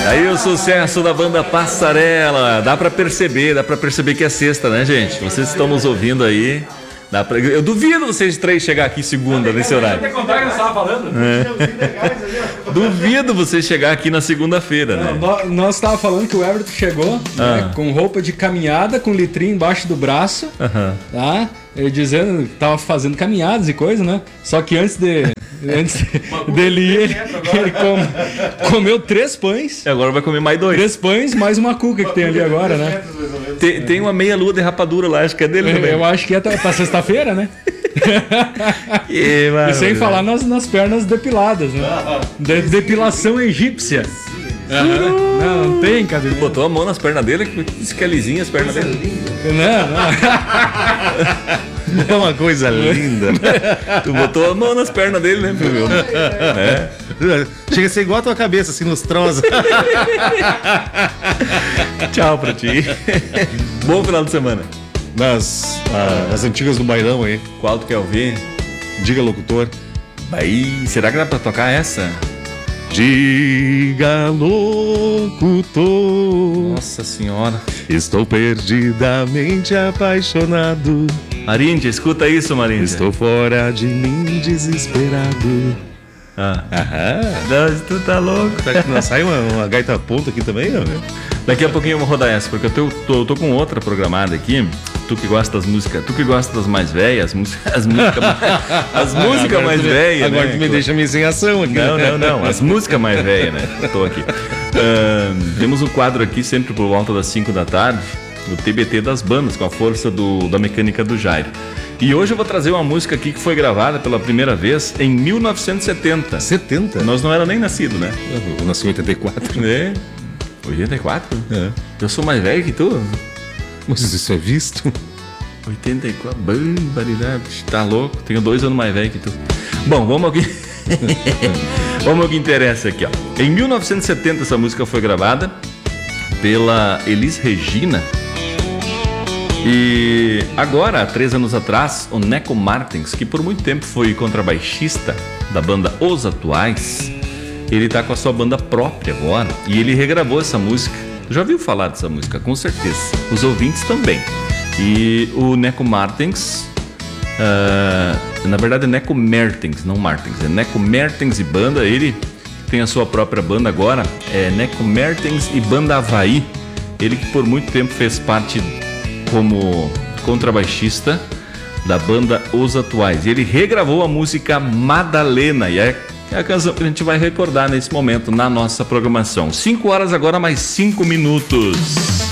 Aí o sucesso da banda Passarela. Dá pra perceber que é sexta, né, gente? Vocês estão nos ouvindo aí. Eu duvido vocês três chegar aqui segunda nesse horário. Duvido vocês chegar aqui na segunda-feira, né? Nós estávamos falando que o Everton chegou né, com roupa de caminhada, com litrinho embaixo do braço, tá? Ele dizendo que estava fazendo caminhadas e coisa, né? Só que antes dele ir, ele comeu 3 pães. E agora vai comer mais 2. 3 pães, mais uma cuca que tem ali agora, né? Tem uma meia lua de rapadura lá, acho que é dele também. Eu acho que é pra sexta-feira, né? E sem falar nas pernas depiladas, né? Depilação egípcia. Não tem, cadê? Botou a mão nas pernas dele, que disse que é lisinha as pernas dele. Não. É uma coisa linda. Tu botou a mão nas pernas dele, né, meu? Chega a ser igual a tua cabeça, assim, lustrosa. Tchau pra ti. Bom final de semana. Nas antigas do bailão aí. Qual tu quer ouvir? Diga, locutor. Aí, será que dá pra tocar essa? Diga, locutor. Nossa senhora. Estou perdidamente apaixonado. Maríndia, escuta isso, Maríndia. Estou fora de mim, desesperado. Não, tu tá louco. Não sai uma gaita ponta aqui também, ó. Daqui a pouquinho eu vou rodar essa, porque eu tô com outra programada aqui. Tu que gosta das músicas, tu que gosta das mais velhas, as músicas mais velhas. Agora né? tu me deixa meio sem ação aqui. Não, as músicas mais velhas, né? Eu tô aqui. Temos um quadro aqui, sempre por volta das 5 da tarde, o TBT das bandas, com a força da mecânica do Jairo. E hoje eu vou trazer uma música aqui que foi gravada pela primeira vez em 1970. 70? Nós não era nem nascido, né? Eu nasci em 84. É. 84? É. Eu sou mais velho que tu. Mas isso é visto? 84, barbaridade, tá louco? Tenho 2 anos mais velho que tu. Bom, vamos ao que... vamos ao que interessa aqui, ó. Em 1970 essa música foi gravada pela Elis Regina. E agora, há 3 anos atrás, o Neco Martins, que por muito tempo foi contrabaixista da banda Os Atuais, ele tá com a sua banda própria agora e ele regravou essa música. Já ouviu falar dessa música, com certeza. Os ouvintes também. E o Neco Martins, na verdade é Neco Mertens, não Martins, é Neco Mertens e banda. Ele tem a sua própria banda agora, é Neco Mertens e Banda Havaí. Ele que por muito tempo fez parte como contrabaixista da banda Os Atuais. Ele regravou a música Madalena e é a canção que a gente vai recordar nesse momento na nossa programação. 5 horas agora, mais 5 minutos.